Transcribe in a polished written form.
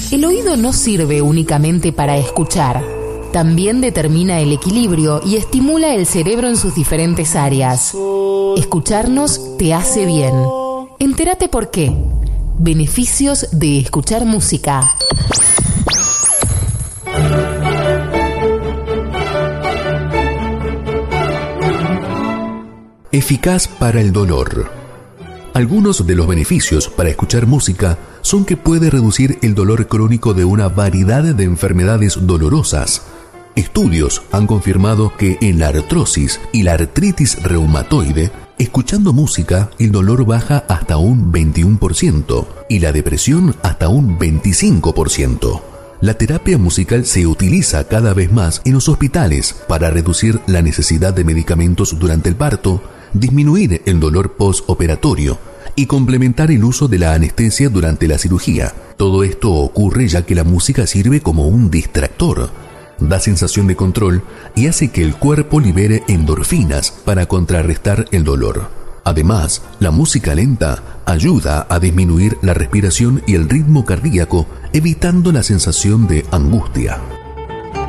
El oído no sirve únicamente para escuchar. También determina el equilibrio y estimula el cerebro en sus diferentes áreas. Escucharnos te hace bien. Entérate por qué. Beneficios de escuchar música. Eficaz para el dolor. Algunos de los beneficios para escuchar música son que puede reducir el dolor crónico de una variedad de enfermedades dolorosas. Estudios han confirmado que en la artrosis y la artritis reumatoide, escuchando música, el dolor baja hasta un 21% y la depresión hasta un 25%. La terapia musical se utiliza cada vez más en los hospitales para reducir la necesidad de medicamentos durante el parto, disminuir el dolor postoperatorio y complementar el uso de la anestesia durante la cirugía. Todo esto ocurre ya que la música sirve como un distractor, da sensación de control y hace que el cuerpo libere endorfinas para contrarrestar el dolor. Además, la música lenta ayuda a disminuir la respiración y el ritmo cardíaco, evitando la sensación de angustia.